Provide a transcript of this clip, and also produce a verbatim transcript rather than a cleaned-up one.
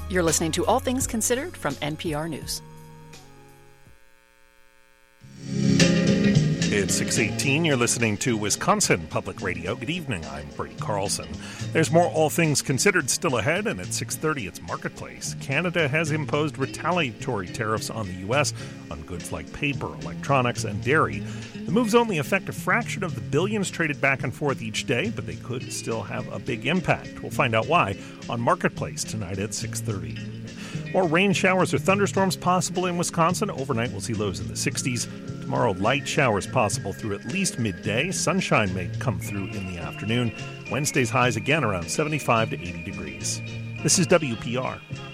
You're listening to All Things Considered from N P R News. It's six eighteen. You're listening to Wisconsin Public Radio. Good evening. I'm Brady Carlson. There's more All Things Considered still ahead, and at six thirty, it's Marketplace. Canada has imposed retaliatory tariffs on the U S on goods like paper, electronics, and dairy. The moves only affect a fraction of the billions traded back and forth each day, but they could still have a big impact. We'll find out why on Marketplace tonight at six thirty. More rain showers or thunderstorms possible in Wisconsin. Overnight, we'll see lows in the sixties. Tomorrow, light showers possible through at least midday. Sunshine may come through in the afternoon. Wednesday's highs again around seventy-five to eighty degrees. This is W P R.